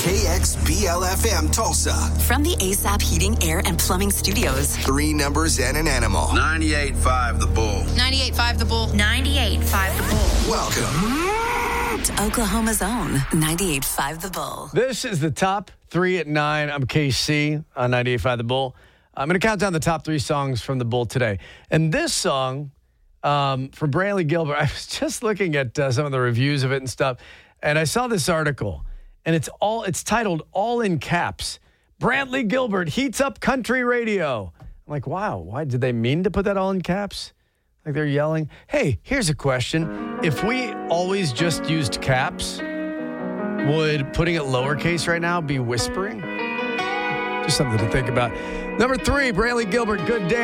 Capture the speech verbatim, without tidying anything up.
K X B L F M Tulsa. From the A S A P Heating, Air, and Plumbing Studios. Three numbers and an animal. ninety-eight point five The Bull. ninety-eight point five The Bull. ninety-eight point five The Bull. Welcome to Oklahoma's own ninety-eight point five The Bull. This is the top three at nine. I'm K C on ninety-eight point five The Bull. I'm going to count down the top three songs from The Bull today. And this song um, from Brantley Gilbert, I was just looking at uh, some of the reviews of it and stuff, and I saw this article, and it's all it's titled all in caps. Brantley Gilbert heats up country radio. I'm like, wow, why did they mean to put that all in caps? Like they're yelling. Hey, here's a question. If we always just used caps, would putting it lowercase right now be whispering? Just something to think about. Number three, Brantley Gilbert, Good Day.